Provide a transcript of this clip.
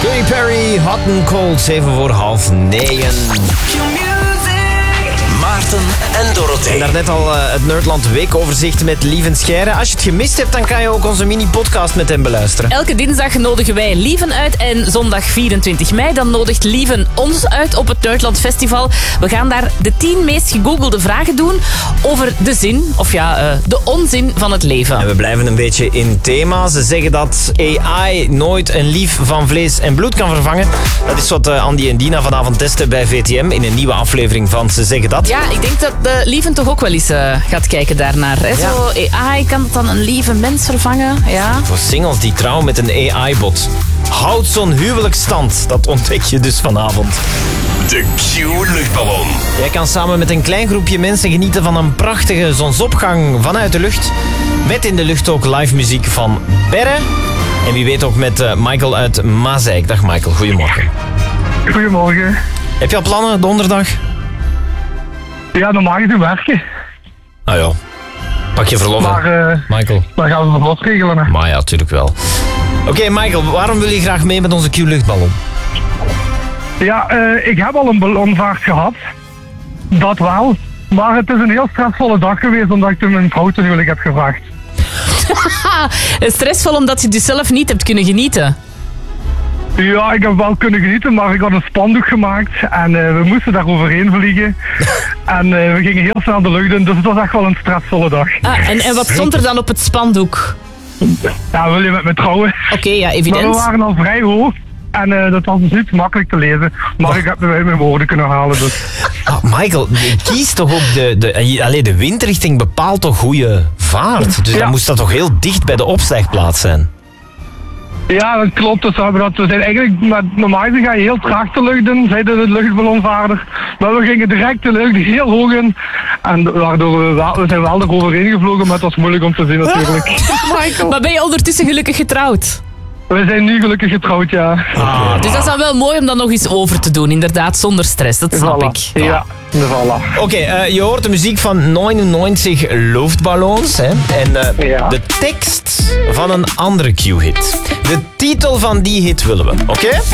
Katy Perry, Hot and Cold, 7:30. Maarten en Dorothee. En daarnet al het Nerdland weekoverzicht met Lieven Scheire. Als je het gemist hebt, dan kan je ook onze mini-podcast met hem beluisteren. Elke dinsdag nodigen wij Lieven uit en zondag 24 mei dan nodigt Lieven ons uit op het Nerdland Festival. We gaan daar de 10 meest gegoogelde vragen doen over de zin, of de onzin van het leven. En we blijven een beetje in thema. Ze zeggen dat AI nooit een lief van vlees en bloed kan vervangen. Dat is wat Andy en Dina vanavond testen bij VTM in een nieuwe aflevering van Ze zeggen dat. Ja, ik denk dat de Lieven toch ook wel eens gaat kijken daarnaar. Hè? Ja. Zo, AI, kan het dan een lieve mens vervangen? Ja. Voor singles die trouwen met een AI-bot. Houdt zo'n huwelijk stand? Dat ontdek je dus vanavond. De Q-luchtballon. Jij kan samen met een klein groepje mensen genieten van een prachtige zonsopgang vanuit de lucht. Met in de lucht ook live muziek van Berre. En wie weet ook met Michael uit Mazeik. Dag Michael, goedemorgen. Goedemorgen. Heb je al plannen donderdag? Ja, normaal gezien werken. Nou ja, pak je verlof. Maar Michael. dan gaan we het verlof regelen. Hè. Maar ja, natuurlijk wel. Oké, Michael, waarom wil je graag mee met onze Q-luchtballon? Ja, ik heb al een ballonvaart gehad. Dat wel. Maar het is een heel stressvolle dag geweest omdat ik toen mijn vrouw ten huwelijk heb gevraagd. Stressvol omdat je dus zelf niet hebt kunnen genieten. Ja, ik heb wel kunnen genieten, maar ik had een spandoek gemaakt en we moesten daar overheen vliegen. En we gingen heel snel de lucht in, dus het was echt wel een stressvolle dag. En wat stond er dan op het spandoek? Ja, wil je met me trouwen? Oké, ja, Maar we evident. waren al vrij hoog. En dat was dus niet makkelijk te lezen. Maar ik heb er mijn woorden kunnen halen. Dus. Michael, je kiest toch ook de windrichting bepaalt toch hoe je vaart? Dus dan moest dat toch heel dicht bij de opstijgplaats zijn? Ja, dat klopt. Dus we zijn eigenlijk, normaal gezien ga je heel traag de lucht in, zei de luchtballonvaarder. Maar we gingen direct de lucht heel hoog in. En waardoor we zijn wel er overheen gevlogen, maar het was moeilijk om te zien natuurlijk. Michael. Maar ben je ondertussen gelukkig getrouwd? We zijn nu gelukkig getrouwd, ja. Dus dat is dan wel mooi om dat nog eens over te doen, inderdaad, zonder stress. Dat snap Voilà. ik. Ja, voilà. Oké, je hoort de muziek van 99 luchtballons. Hè? En de tekst van een andere Q-hit. De titel van die hit willen we, oké?